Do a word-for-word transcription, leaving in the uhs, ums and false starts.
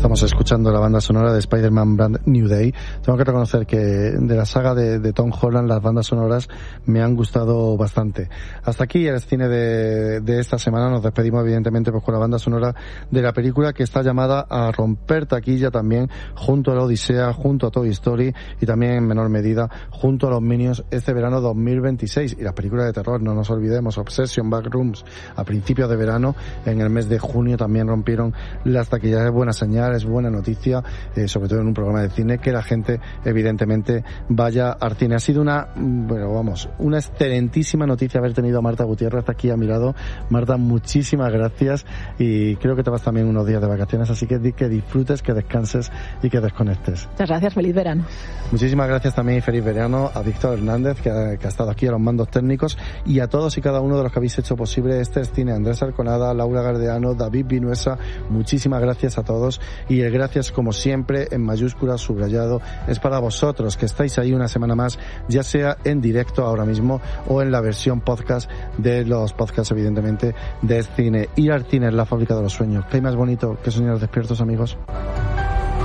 Estamos escuchando la banda sonora de Spider-Man Brand New Day. Tengo que reconocer que de la saga de, de Tom Holland las bandas sonoras me han gustado bastante. Hasta aquí el cine de, de esta semana. Nos despedimos evidentemente pues con la banda sonora de la película, que está llamada a romper taquilla también, junto a la Odisea, junto a Toy Story y también en menor medida junto a los Minions este verano dos mil veintiséis. Y las películas de terror, no nos olvidemos, Obsession, Backrooms a principios de verano, en el mes de junio también rompieron las taquillas. Es buena señal, es buena noticia, eh, sobre todo en un programa de cine, que la gente evidentemente vaya al cine. Ha sido una, bueno, vamos, una excelentísima noticia haber tenido a Marta Gutiérrez aquí a mi lado. Marta, muchísimas gracias, y creo que te vas también unos días de vacaciones, así que di que disfrutes, que descanses y que desconectes. Muchas gracias, feliz verano. Muchísimas gracias también y feliz verano a Víctor Hernández, que ha, que ha estado aquí a los mandos técnicos, y a todos y cada uno de los que habéis hecho posible este es cine. Andrés Arconada, Laura Gardeano, David Vinuesa, muchísimas gracias a todos. Y el gracias, como siempre, en mayúscula, subrayado, es para vosotros, que estáis ahí una semana más, ya sea en directo ahora mismo o en la versión podcast de los podcasts, evidentemente, de cine. Ir al cine es la fábrica de los sueños. ¿Qué hay más bonito que soñar despiertos, amigos?